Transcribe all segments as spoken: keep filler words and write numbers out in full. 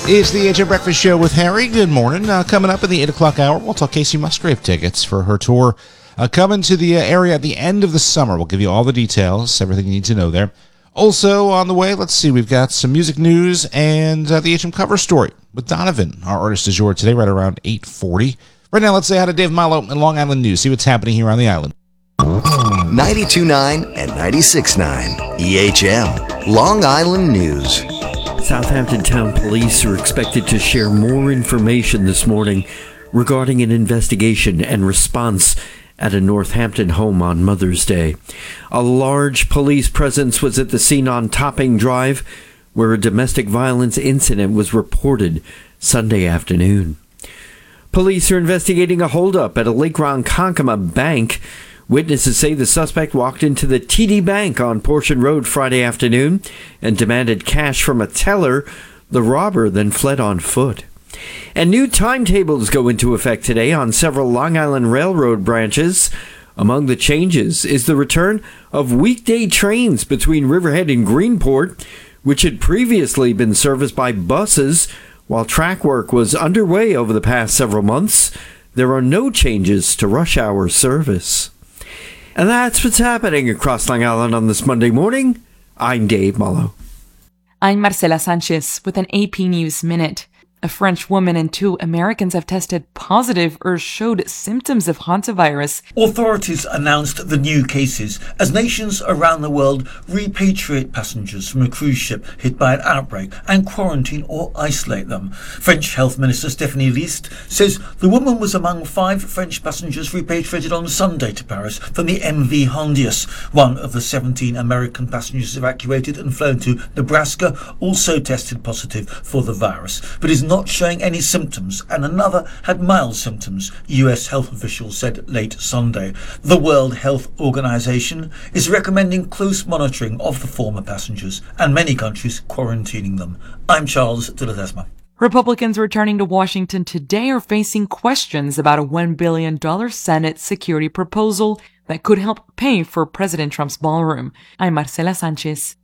It's the H M Breakfast Show with Harry. Good morning. Uh, coming up in the eight o'clock hour, we'll talk Casey Musgrave tickets for her tour uh, coming to the uh, area at the end of the summer. We'll give you all the details, everything you need to know there. Also on the way, let's see, we've got some music news and uh, the H M cover story with Donovan, our artist du jour today, right around eight forty. Right now, let's say hi to Dave Milo in Long Island News. See what's happening here on the island. ninety-two point nine and ninety-six point nine E H M, Long Island News. Southampton Town Police are expected to share more information this morning regarding an investigation and response at a Northampton home on Mother's Day. A large police presence was at the scene on Topping Drive, where a domestic violence incident was reported Sunday afternoon. Police are investigating a holdup at a Lake Ronkonkoma bank. Witnesses say the suspect walked into the T D Bank on Portion Road Friday afternoon and demanded cash from a teller. The robber then fled on foot. And new timetables go into effect today on several Long Island Railroad branches. Among the changes is the return of weekday trains between Riverhead and Greenport, which had previously been serviced by buses. While track work was underway over the past several months, there are no changes to rush hour service. And that's what's happening across Long Island on this Monday morning. I'm Dave Mullo. I'm Marcela Sanchez with an A P News Minute. A French woman and two Americans have tested positive or showed symptoms of hantavirus. Authorities announced the new cases as nations around the world repatriate passengers from a cruise ship hit by an outbreak and quarantine or isolate them. French Health Minister Stéphanie List says the woman was among five French passengers repatriated on Sunday to Paris from the M V Hondius. One of the seventeen American passengers evacuated and flown to Nebraska also tested positive for the virus, but is not not showing any symptoms, and another had mild symptoms, U S health officials said late Sunday. The World Health Organization is recommending close monitoring of the former passengers and many countries quarantining them. I'm Charles de Ledesma. Republicans returning to Washington today are facing questions about a one billion dollars Senate security proposal that could help pay for President Trump's ballroom. I'm Marcela Sanchez.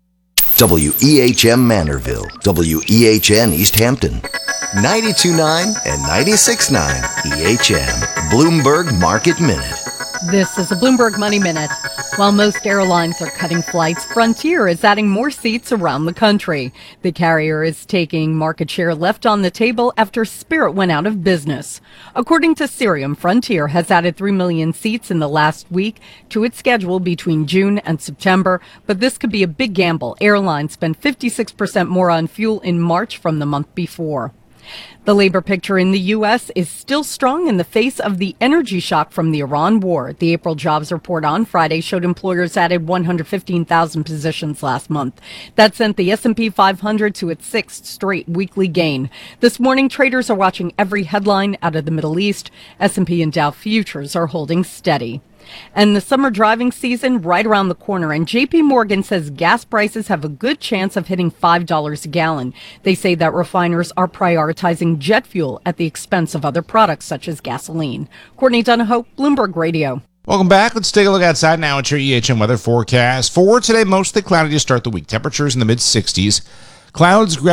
W E H M Manorville, W E H N East Hampton, ninety-two point nine and ninety-six point nine E H M, Bloomberg Market Minute. This is a Bloomberg Money Minute. While most airlines are cutting flights, Frontier is adding more seats around the country. The carrier is taking market share left on the table after Spirit went out of business. According to Cirium, Frontier has added three million seats in the last week to its schedule between June and September, but this could be a big gamble. Airlines spent fifty-six percent more on fuel in March from the month before. The labor picture in the U S is still strong in the face of the energy shock from the Iran war. The April jobs report on Friday showed employers added one hundred fifteen thousand positions last month. That sent the S and P five hundred to its sixth straight weekly gain. This morning, traders are watching every headline out of the Middle East. S and P and Dow futures are holding steady. And the summer driving season right around the corner, and J P Morgan says gas prices have a good chance of hitting five dollars a gallon. They say that refiners are prioritizing jet fuel at the expense of other products such as gasoline. Courtney Donahoe, Bloomberg Radio. Welcome back. Let's take a look outside now at your E H M weather forecast. For today, mostly cloudy to start the week. Temperatures in the mid sixties. Clouds